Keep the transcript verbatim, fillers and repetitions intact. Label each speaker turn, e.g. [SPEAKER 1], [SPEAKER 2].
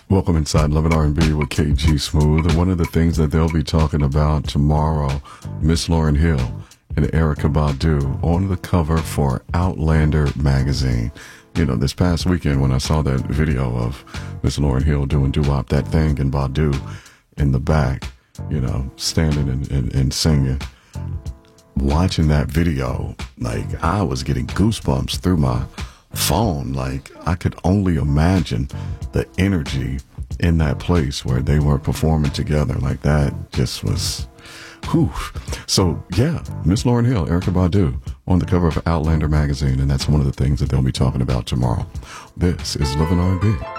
[SPEAKER 1] Welcome inside Love and R and B with K G Smooth. And one of the things that they'll be talking about tomorrow, Miss Lauryn Hill and Erykah Badu on the cover for Outlander magazine. You know, this past weekend when I saw that video of Miss Lauryn Hill doing doo-wop, that thing, and Badu in the back, you know, standing and, and, and singing, watching that video, like, I was getting goosebumps through my phone. Like, I could only imagine the energy in that place where they were performing together. Like, that just was, whew. So yeah, Miss Lauryn Hill, Erykah Badu on the cover of Outlander magazine, and that's one of the things that they'll be talking about tomorrow. This is Love and R and B.